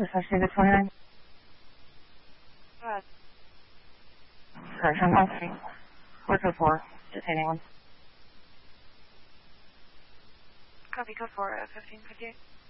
Especially the 29. Go ahead. Sorry, Shanghai Street. 424. Just anyone. Copy, code 4 at 1558.